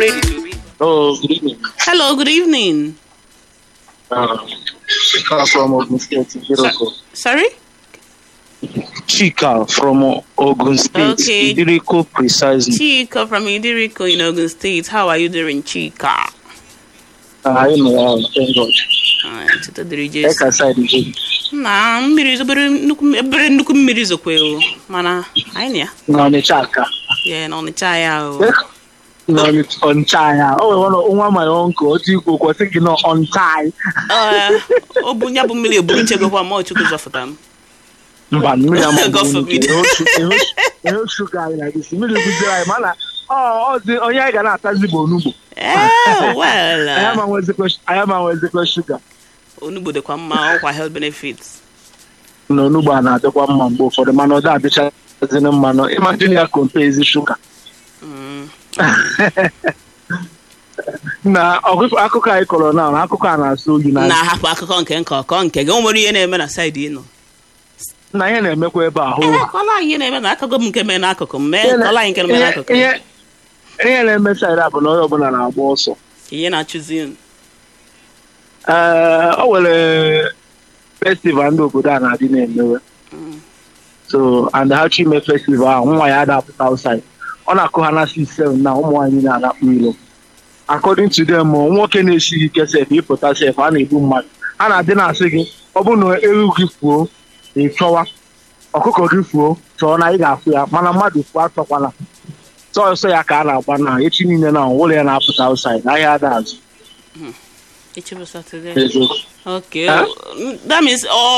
Oh, good evening. Hello, good evening. Chika from Ogun State, Idiroko. Sorry? Chika from Ogun State, Okay. Idiroko precisely. Chika from Idiriko in Ogun State. How are you doing, Chika? I know, thank God. Tito dịrị Eka Jesu. side Ije. Na mmiri zobere nnukwu mmiri zokwe o. Mana anyị na ya. Na Ọnịcha aka. Yeah, na Ọnịcha ya o. Na Ọnịcha ya. Nwa my uncle, otu ikwu kwesị gị nọ on time. O bụ nya bụ mmiri eburu chegokwa ma Chukwu zọfụta m. Mba, mmiri ama God forbid. Ihe shuga anyị na gị. Mmiri guzere anyị mana onye anyị ga na-atazi bụ onugbo. Well. I am a sugar. Onugbo dịkwa mma ọkwa health benefits. Na onugbo a na-adịkwa mma mgbe ụfọdụ mana ọ da-adịchazịnị mmanụ imagine ya compare shuga. Na akụkọ anyị kọrọ na akụkọ a na-asụ oyi na Na-ahapụ akụkọ nke nkọkọ nke gị o nwere ihe na-eme na saịdị ịnọ. na ihe na-emekwa ebe ahụ. Kọla ihe na-eme na akụkọ m nke mee n'akụkụ m mee kọla anyị nke mee n'akụkụ. Ihe na-eme saịdị a bụ na onye ọbụla na-agba ọsọ. Ihe na-achụzi unu. O nwere festival ndị obodo a na-adị na-emewe. So and ha chọ ime festival ahụ nwa ya ada-apụta outside. Ọ na-akụ ha na 6-7 na ụmụ nwaanyị na-anakpụ ilo. According to them, nwoke na-esighị ike sef ịpụta sef a na-egbu mmadụ. Ha na-adị na-asị gị ọ bụrụ na ewu gị fuo ị chọwa ọkụkọ gị fuo chọọ na ị ga-afụ ya mana mmadụ fuo achọkwala. Sọsọ ya ka a na-agba na echi niile na ụlọ ya na-apụta outside ahịa ada azụ. Echi bụ Saturday. Eziokwu. Okay. That means